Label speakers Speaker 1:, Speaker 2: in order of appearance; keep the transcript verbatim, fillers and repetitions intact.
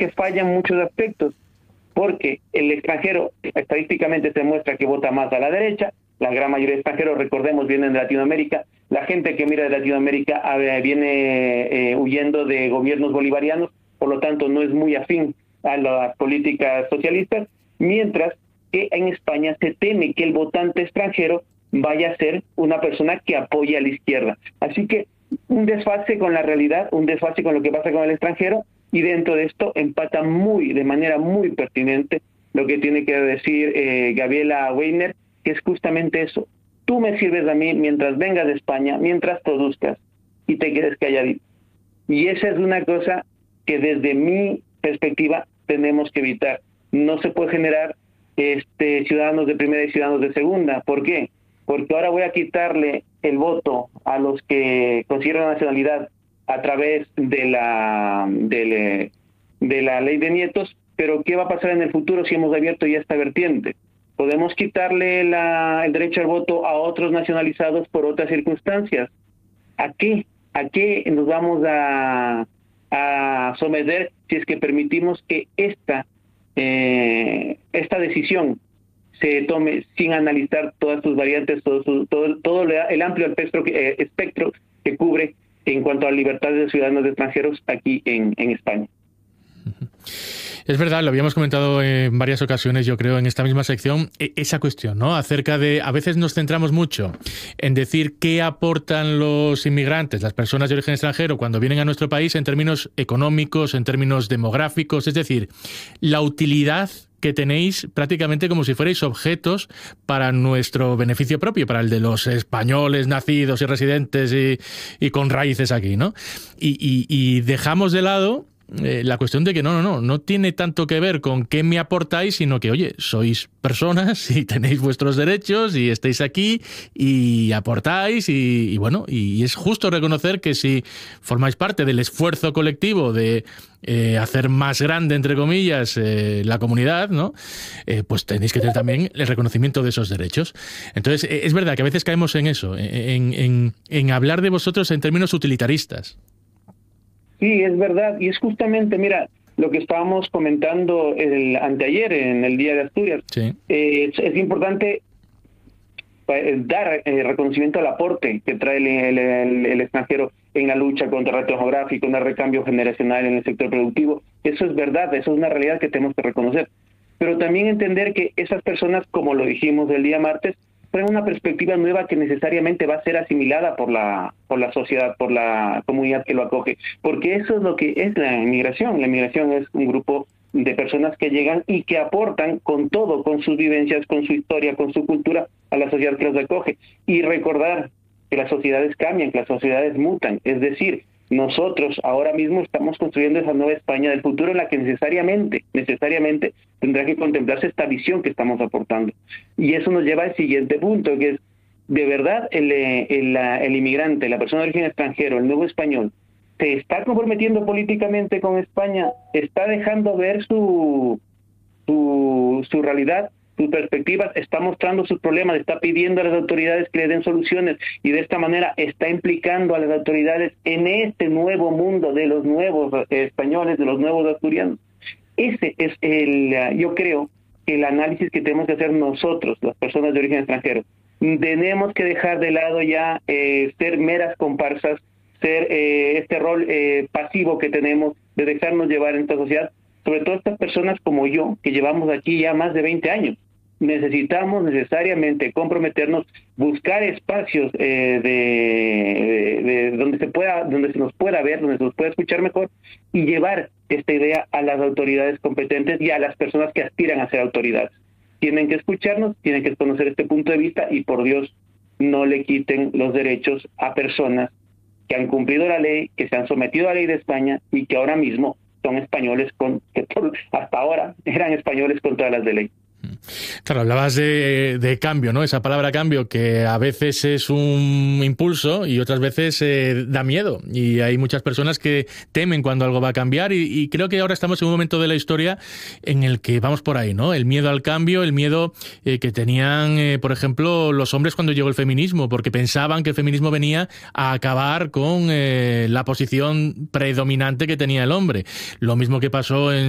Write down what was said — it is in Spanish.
Speaker 1: que falla en muchos aspectos, porque el extranjero estadísticamente se muestra que vota más a la derecha. La gran mayoría de extranjeros, recordemos, vienen de Latinoamérica. La gente que mira de Latinoamérica eh, viene eh, huyendo de gobiernos bolivarianos, por lo tanto no es muy afín a las políticas socialistas, mientras que en España se teme que el votante extranjero vaya a ser una persona que apoya a la izquierda. Así que un desfase con la realidad, un desfase con lo que pasa con el extranjero, y dentro de esto empata muy, de manera muy pertinente lo que tiene que decir eh, Gabriela Weiner, que es justamente eso. Tú me sirves a mí mientras vengas de España, mientras produzcas y te quedes calladito. Y esa es una cosa que desde mi perspectiva tenemos que evitar. No se puede generar este ciudadanos de primera y ciudadanos de segunda. ¿Por qué? Porque ahora voy a quitarle el voto a los que consiguieron la nacionalidad a través de la de, de la ley de nietos, pero ¿qué va a pasar en el futuro si hemos abierto ya esta vertiente? Podemos quitarle la, el derecho al voto a otros nacionalizados por otras circunstancias. ¿A qué? ¿A qué nos vamos a, a someter si es que permitimos que esta, eh, esta decisión se tome sin analizar todas sus variantes, todo, su, todo, todo el amplio espectro que, eh, espectro que cubre en cuanto a libertades de ciudadanos extranjeros aquí en, en España?
Speaker 2: Es verdad, lo habíamos comentado en varias ocasiones, yo creo, en esta misma sección, esa cuestión, ¿no? Acerca de, a veces nos centramos mucho en decir qué aportan los inmigrantes, las personas de origen extranjero, cuando vienen a nuestro país en términos económicos, en términos demográficos, es decir, la utilidad que tenéis prácticamente como si fuerais objetos para nuestro beneficio propio, para el de los españoles nacidos y residentes y, y con raíces aquí, ¿no? Y, y, y dejamos de lado Eh, la cuestión de que no, no, no, no tiene tanto que ver con qué me aportáis, sino que, oye, sois personas y tenéis vuestros derechos y estáis aquí y aportáis y, y bueno, y es justo reconocer que si formáis parte del esfuerzo colectivo de eh, hacer más grande, entre comillas, eh, la comunidad, ¿no? Eh, pues tenéis que tener también el reconocimiento de esos derechos. Entonces, eh, es verdad que a veces caemos en eso, en, en, en hablar de vosotros en términos utilitaristas.
Speaker 1: Sí, es verdad, y es justamente, mira, lo que estábamos comentando el anteayer en el Día de Asturias.
Speaker 2: Sí.
Speaker 1: Eh, es, es importante dar eh, reconocimiento al aporte que trae el, el, el, el extranjero en la lucha contra el reto demográfico, en el recambio generacional en el sector productivo. Eso es verdad, eso es una realidad que tenemos que reconocer. Pero también entender que esas personas, como lo dijimos el día martes, traen una perspectiva nueva que necesariamente va a ser asimilada por la por la sociedad, por la comunidad que lo acoge, porque eso es lo que es la inmigración. La inmigración es un grupo de personas que llegan y que aportan con todo, con sus vivencias, con su historia, con su cultura a la sociedad que los acoge. Y recordar que las sociedades cambian, que las sociedades mutan, es decir, nosotros ahora mismo estamos construyendo esa nueva España del futuro en la que necesariamente, necesariamente tendrá que contemplarse esta visión que estamos aportando. Y eso nos lleva al siguiente punto, que es, de verdad, el, el, el inmigrante, la persona de origen extranjero, el nuevo español, se está comprometiendo políticamente con España, está dejando ver su, su, su realidad, sus perspectivas, está mostrando sus problemas, está pidiendo a las autoridades que le den soluciones y de esta manera está implicando a las autoridades en este nuevo mundo de los nuevos eh, españoles, de los nuevos asturianos. Ese es el, yo creo, el análisis que tenemos que hacer nosotros, las personas de origen extranjero. Tenemos que dejar de lado ya eh, ser meras comparsas, ser eh, este rol eh, pasivo que tenemos de dejarnos llevar en esta sociedad, sobre todo estas personas como yo, que llevamos aquí ya más de veinte años. Necesitamos necesariamente comprometernos, buscar espacios eh, de, de, de donde se pueda, donde se nos pueda ver, donde se nos pueda escuchar mejor y llevar esta idea a las autoridades competentes y a las personas que aspiran a ser autoridades. Tienen que escucharnos, tienen que conocer este punto de vista y por Dios no le quiten los derechos a personas que han cumplido la ley, que se han sometido a la ley de España y que ahora mismo son españoles con que por, hasta ahora eran españoles con todas las de ley.
Speaker 2: Claro, hablabas de, de cambio, ¿no? Esa palabra cambio que a veces es un impulso y otras veces eh, da miedo. Y hay muchas personas que temen cuando algo va a cambiar y, y creo que ahora estamos en un momento de la historia en el que vamos por ahí, ¿no? El miedo al cambio, el miedo eh, que tenían, eh, por ejemplo, los hombres cuando llegó el feminismo, porque pensaban que el feminismo venía a acabar con eh, la posición predominante que tenía el hombre. Lo mismo que pasó en